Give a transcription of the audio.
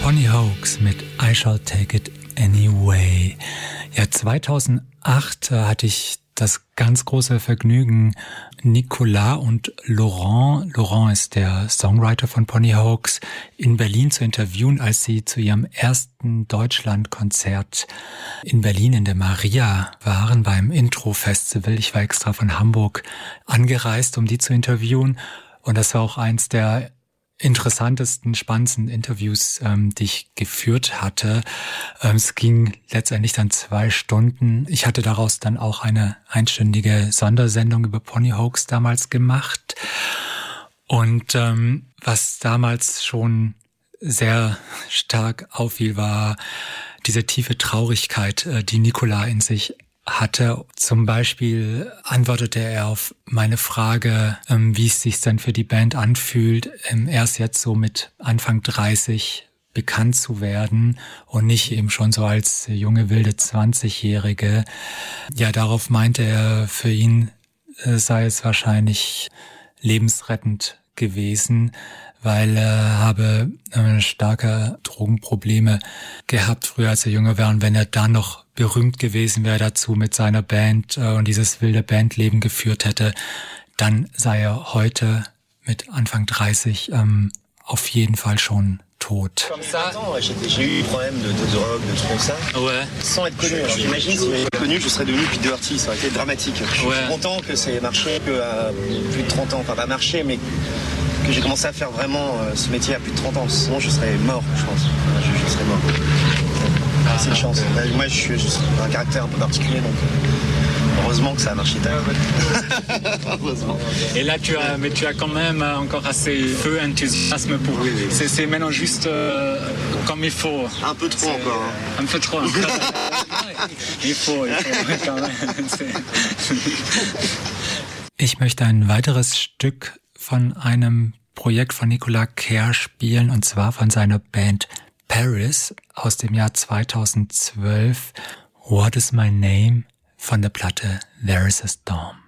Ponyhoax mit I Shall Take It Anyway. Ja, 2008 hatte ich das ganz große Vergnügen, Nicolas und Laurent ist der Songwriter von Ponyhoax, in Berlin zu interviewen, als sie zu ihrem ersten Deutschlandkonzert in Berlin in der Maria waren, beim Intro-Festival. Ich war extra von Hamburg angereist, um die zu interviewen. Und das war auch eins der interessantesten, spannendsten Interviews, die ich geführt hatte. Es ging letztendlich dann 2 Stunden. Ich hatte daraus dann auch eine einstündige Sondersendung über Ponyhoax damals gemacht. Und was damals schon sehr stark auffiel, war diese tiefe Traurigkeit, die Nicolas in sich hatte. Zum Beispiel antwortete er auf meine Frage, wie es sich denn für die Band anfühlt, erst jetzt so mit Anfang 30 bekannt zu werden und nicht eben schon so als junge, wilde 20-Jährige. Ja, darauf meinte er, für ihn sei es wahrscheinlich lebensrettend gewesen, weil er habe starke Drogenprobleme gehabt früher, als er jünger war. Und wenn er dann noch berühmt gewesen wäre dazu mit seiner Band und dieses wilde Bandleben geführt hätte, dann sei er heute mit Anfang 30 auf jeden Fall schon tot. Comme ça, j'ai eu des problèmes de drogue, de trucs comme ça. Ouais. Sans être connu. Alors, j'imagine si j'étais connu, je serais devenu Pete Doherty. Ça aurait été dramatique. Je suis content que ça ait marché à plus de 30 ans. Enfin, pas marché, mais que j'ai commencé à faire vraiment ce métier à plus de 30 ans. Sinon, je serais mort, je pense. Je serais mort. C'est une chance. Moi, je suis un caractère un peu particulier, donc heureusement que ça a marché tard. Heureusement. Et là, tu as quand même encore assez peu d'enthousiasme pour. Oui. C'est maintenant juste comme il faut. Un peu trop encore. Hein. Un peu trop. il faut quand même. Ich möchte ein weiteres Stück von einem Projekt von Nicolas Kerr spielen, und zwar von seiner Band Paris aus dem Jahr 2012. What is my name? Von der Platte There is a Storm.